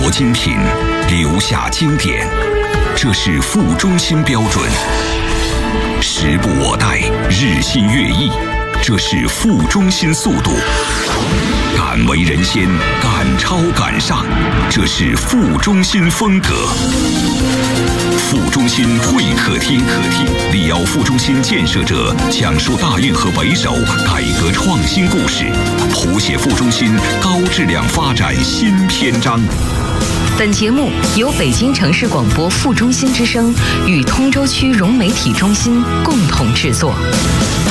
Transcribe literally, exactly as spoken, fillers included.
活精品，留下经典，这是副中心标准。时不我待，日新月异，这是副中心速度。敢为人先，敢超敢上，这是副中心风格。副中心会客厅，客厅李敖副中心建设者讲述大运河为首改革创新故事，谱写副中心高质量发展新篇章。 本节目由北京城市广播副中心之声与通州区融媒体中心共同制作。